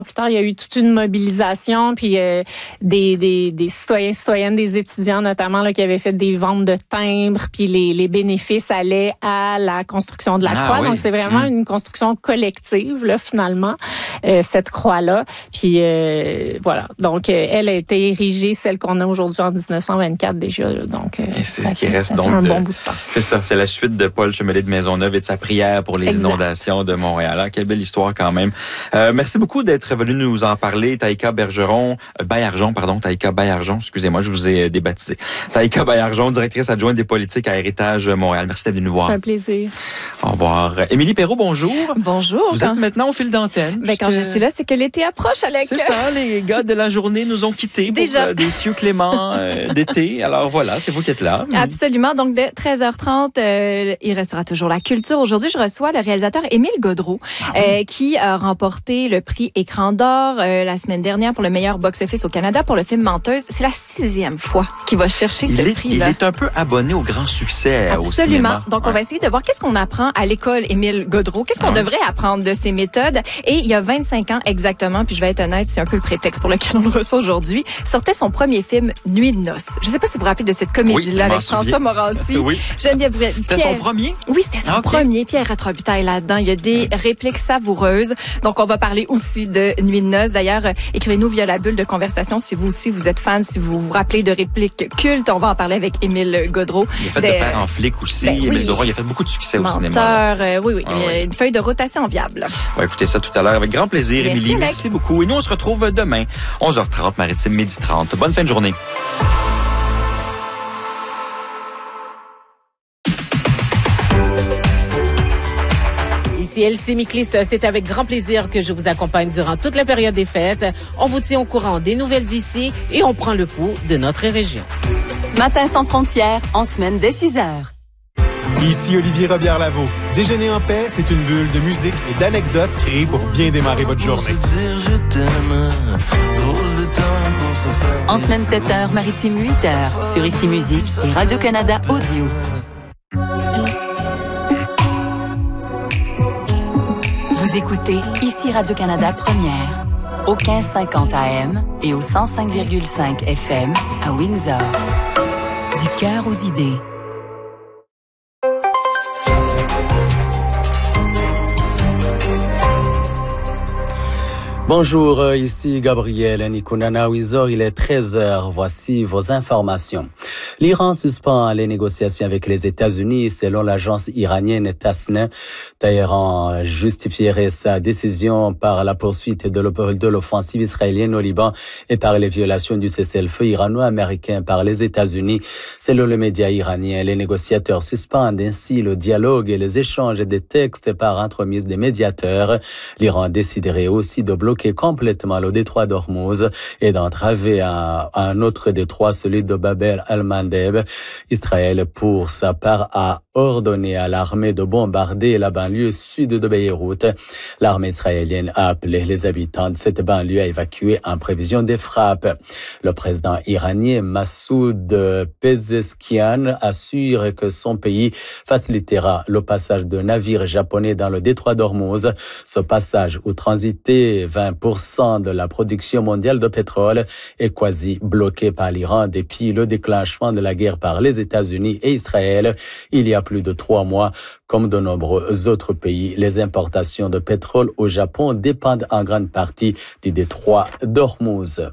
Plus tard, il y a eu toute une mobilisation, puis des citoyennes, des étudiants notamment là, qui avaient fait des ventes de timbres, puis les bénéfices allaient à la construction de la croix. Oui. Donc, c'est vraiment une construction collective, là, finalement, cette croix-là. Puis voilà. Donc, elle a été érigée, celle qu'on a aujourd'hui en 1924 déjà. Là. Donc, et c'est ce qui reste donc un bon bout de temps. C'est ça, c'est la suite de Paul Chemelet de Maisonneuve et de sa prière pour les inondations de Montréal. Alors, quelle belle histoire quand même. Merci beaucoup d'être venu nous en parler. Taïka Baillargeon, excusez-moi, je vous ai débaptisé. Taïka Baillargeon, directrice adjointe des politiques à Héritage Montréal. Merci d'être venue nous voir. C'est un plaisir. Au revoir. Émilie Perrault, bonjour. Bonjour. Vous êtes maintenant au fil d'antenne. Ben, quand je suis là, c'est que l'été approche, Alec. C'est ça, les gars de la journée nous ont quittés pour des cieux cléments d'été. Alors voilà, c'est vous qui êtes là. Absolument. Donc, dès 13h30, il restera toujours la culture. Aujourd'hui, je reçois le réalisateur Émile Gaudreault, qui a remporté le prix Écran d'or la semaine dernière pour le meilleur box-office au Canada pour le film Menteuse. C'est la 6e fois qu'il va chercher ce prix-là. Il est un peu abonné au grand succès au cinéma. Absolument. Donc, on va essayer de voir qu'est-ce qu'on apprend à l'école Émile Gaudreault. Qu'est-ce qu'on devrait apprendre de ses méthodes? Et il y a 25 ans exactement, puis je vais être honnête, c'est un peu le prétexte pour lequel on le reçoit aujourd'hui, sortait son premier film, Nuit de noces. Je ne sais pas si vous vous rappelez de cette comédie-là avec François Morancy. Geneviève Bruel. C'était son premier? Oui, c'était son premier. Pierre Robitaille là-dedans. Il y a des répliques savoureuses. Donc, on va parler aussi de Nuit de noces. D'ailleurs, écrivez-nous via la bulle de conversation si vous aussi vous êtes fan, si vous vous rappelez de répliques cultes. On va en parler avec Émile Gaudreault. Il a fait de père en flic aussi. Émile Gaudreault, il a fait beaucoup de succès au cinéma. Oui. Une feuille de rotation enviable. On va écouter ça tout à l'heure avec grand plaisir, Émilie. Merci beaucoup. Et nous, on se retrouve demain, 11h30, Maritime, 12h30. Bonne fin de journée. Ici Elsie Miklis, c'est avec grand plaisir que je vous accompagne durant toute la période des fêtes. On vous tient au courant des nouvelles d'ici et on prend le pouls de notre région. Matin sans frontières, en semaine dès 6h. Ici Olivier Robillard-Lavaux. Déjeuner en paix, c'est une bulle de musique et d'anecdotes créées pour bien démarrer votre journée. En semaine 7h, Maritime 8h, sur Ici Musique et Radio-Canada Audio. Vous écoutez Ici Radio-Canada Première, au 1550 AM et au 105,5 FM à Windsor. Du cœur aux idées. Bonjour, ici Gabriel Nikunana Windsor, il est 13h, voici vos informations. L'Iran suspend les négociations avec les États-Unis selon l'agence iranienne Tasnim. Téhéran justifierait sa décision par la poursuite de l'offensive israélienne au Liban et par les violations du cessez-le-feu irano-américain par les États-Unis. Selon le média iranien, les négociateurs suspendent ainsi le dialogue et les échanges des textes par entremise des médiateurs. L'Iran déciderait aussi de bloquer complètement le détroit d'Ormuz et d'entraver un autre détroit, celui de Bab el-Mandeb. Israël, pour sa part, a ordonné à l'armée de bombarder la banlieue sud de Beyrouth. L'armée israélienne a appelé les habitants de cette banlieue à évacuer en prévision des frappes. Le président iranien Massoud Pezeshkian assure que son pays facilitera le passage de navires japonais dans le détroit d'Ormuz. Ce passage où transitait 20% de la production mondiale de pétrole est quasi bloqué par l'Iran depuis le déclenchement de la guerre par les États-Unis et Israël il y a plus de 3 mois. Comme de nombreux autres pays, les importations de pétrole au Japon dépendent en grande partie du détroit d'Ormuz.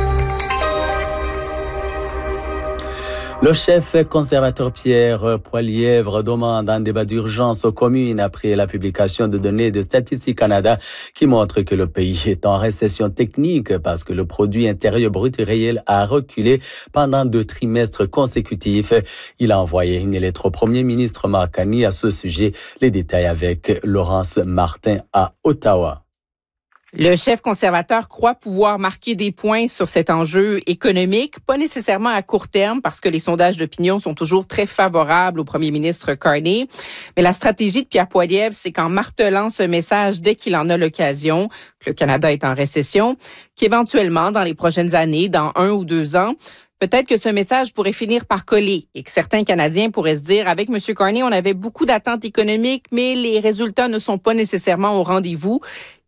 Le chef conservateur Pierre Poilièvre demande un débat d'urgence aux communes après la publication de données de Statistique Canada qui montrent que le pays est en récession technique parce que le produit intérieur brut réel a reculé pendant 2 trimestres consécutifs. Il a envoyé une lettre au premier ministre Marc Carney à ce sujet. Les détails avec Laurence Martin à Ottawa. Le chef conservateur croit pouvoir marquer des points sur cet enjeu économique, pas nécessairement à court terme parce que les sondages d'opinion sont toujours très favorables au premier ministre Carney. Mais la stratégie de Pierre Poilievre, c'est qu'en martelant ce message dès qu'il en a l'occasion, que le Canada est en récession, qu'éventuellement, dans les prochaines années, dans 1 ou 2 ans, peut-être que ce message pourrait finir par coller et que certains Canadiens pourraient se dire, avec M. Carney, on avait beaucoup d'attentes économiques, mais les résultats ne sont pas nécessairement au rendez-vous.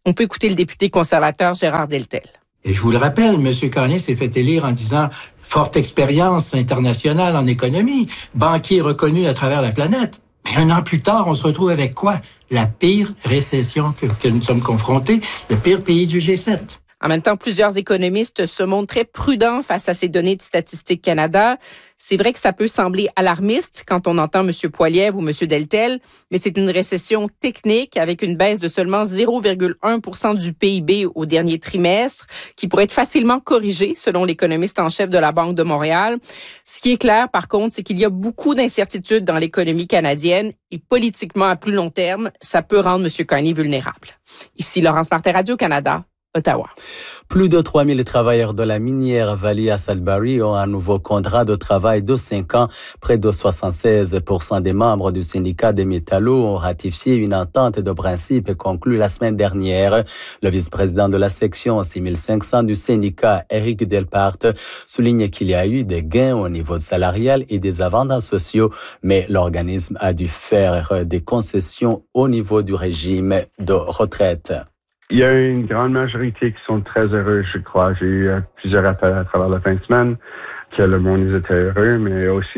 On peut écouter le député conservateur Gérard Deltel. Et je vous le rappelle, M. Carney s'est fait élire en disant « forte expérience internationale en économie, banquier reconnu à travers la planète ». Mais un an plus tard, on se retrouve avec quoi? La pire récession que nous sommes confrontés, le pire pays du G7. En même temps, plusieurs économistes se montrent très prudents face à ces données de Statistique Canada. C'est vrai que ça peut sembler alarmiste quand on entend M. Poilievre ou M. Deltel, mais c'est une récession technique avec une baisse de seulement 0,1% du PIB au dernier trimestre qui pourrait être facilement corrigée selon l'économiste en chef de la Banque de Montréal. Ce qui est clair, par contre, c'est qu'il y a beaucoup d'incertitudes dans l'économie canadienne et politiquement, à plus long terme, ça peut rendre M. Carney vulnérable. Ici Laurence Martin, Radio-Canada. Ottawa. Plus de 3000 travailleurs de la minière Valley à Sudbury ont un nouveau contrat de travail de 5 ans. Près de 76% des membres du syndicat des métallos ont ratifié une entente de principe conclue la semaine dernière. Le vice-président de la section 6500 du syndicat, Eric Delpart, souligne qu'il y a eu des gains au niveau salarial et des avantages sociaux, mais l'organisme a dû faire des concessions au niveau du régime de retraite. Il y a une grande majorité qui sont très heureux, je crois. J'ai eu plusieurs appels à travers la fin de semaine que le monde était heureux, mais aussi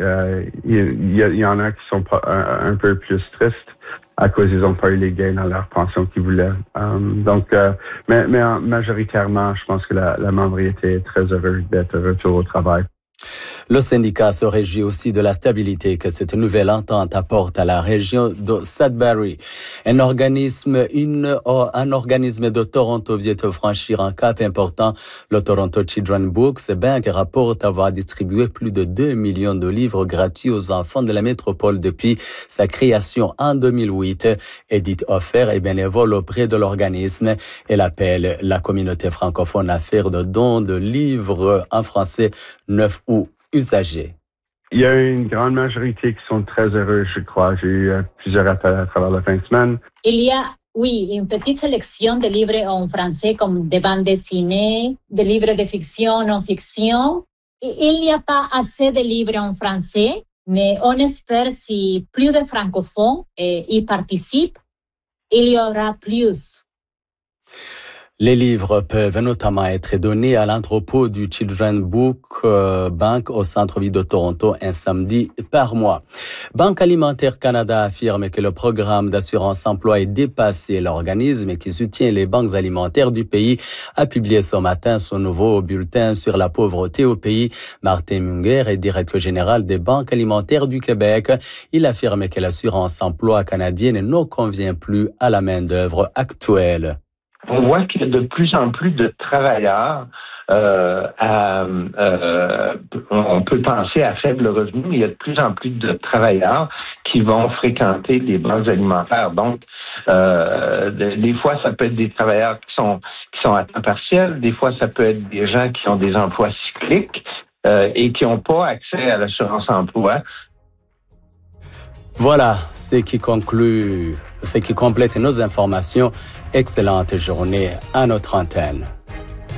il y en a qui sont un peu plus tristes à cause qu'ils n'ont pas eu les gains dans leur pension qu'ils voulaient. Mais majoritairement, je pense que la membrité est très heureuse d'être retour au travail. Le syndicat se réjouit aussi de la stabilité que cette nouvelle entente apporte à la région de Sudbury. Un organisme de Toronto vient de franchir un cap important. Le Toronto Children's Books Bank rapporte avoir distribué plus de 2 millions de livres gratuits aux enfants de la métropole depuis sa création en 2008. Edith Offer est bénévole auprès de l'organisme. Elle appelle la communauté francophone à faire de dons de livres en français neufs ou usagers. Il y a une grande majorité qui sont très heureux, je crois. J'ai eu plusieurs appels à travers la fin de semaine. Il y a, oui, une petite sélection de livres en français comme des bandes dessinées, des livres de fiction, non-fiction. Il n'y a pas assez de livres en français, mais on espère si plus de francophones y participent, il y aura plus. Les livres peuvent notamment être donnés à l'entrepôt du Children's Book Bank au centre-ville de Toronto un samedi par mois. Banque Alimentaire Canada affirme que le programme d'assurance emploi est dépassé. L'organisme qui soutient les banques alimentaires du pays a publié ce matin son nouveau bulletin sur la pauvreté au pays. Martin Munger est directeur général des banques alimentaires du Québec. Il affirme que l'assurance emploi canadienne ne convient plus à la main-d'œuvre actuelle. On voit qu'il y a de plus en plus de travailleurs on peut penser à faible revenu, mais il y a de plus en plus de travailleurs qui vont fréquenter les banques alimentaires. Donc, des fois, ça peut être des travailleurs qui sont à temps partiel, des fois, ça peut être des gens qui ont des emplois cycliques et qui n'ont pas accès à l'assurance emploi. Voilà ce qui complète nos informations. Excellente journée à notre antenne.